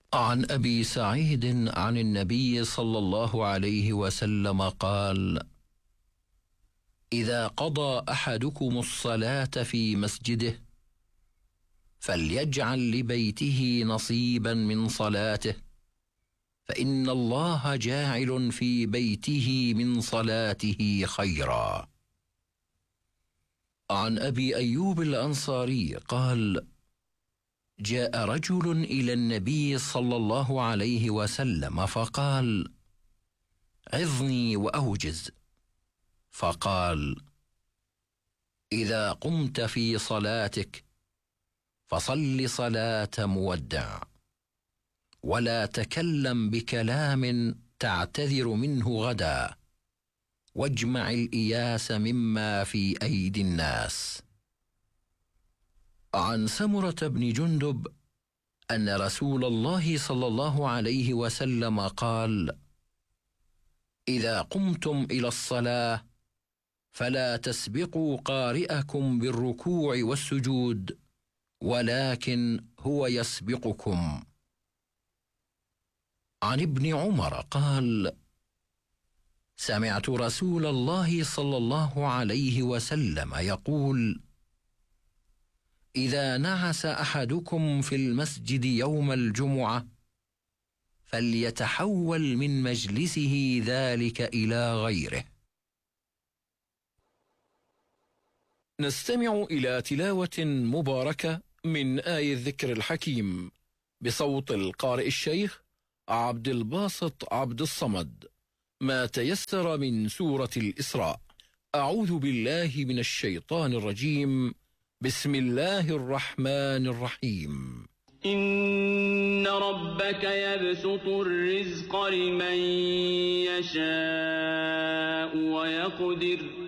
عن أبي سعيد عن النبي صلى الله عليه وسلم قال: إذا قضى أحدكم الصلاة في مسجده فليجعل لبيته نصيبا من صلاته، فإن الله جاعل في بيته من صلاته خيرا. عن أبي أيوب الأنصاري قال: جاء رجل إلى النبي صلى الله عليه وسلم فقال: عظني وأوجز. فقال: إذا قمت في صلاتك فصل صلاة مودع، ولا تكلم بكلام تعتذر منه غدا، واجمع الإياس مما في أيدي الناس. عن سمرة بن جندب أن رسول الله صلى الله عليه وسلم قال: إذا قمتم إلى الصلاة فلا تسبقوا قارئكم بالركوع والسجود، ولكن هو يسبقكم. عن ابن عمر قال: سمعت رسول الله صلى الله عليه وسلم يقول: إذا نعس أحدكم في المسجد يوم الجمعة فليتحول من مجلسه ذلك إلى غيره. نستمع إلى تلاوة مباركة من آية الذكر الحكيم بصوت القارئ الشيخ عبد الباسط عبد الصمد، ما تيسر من سورة الإسراء. أعوذ بالله من الشيطان الرجيم. بسم الله الرحمن الرحيم. إن ربك يبسط الرزق لمن يشاء ويقدر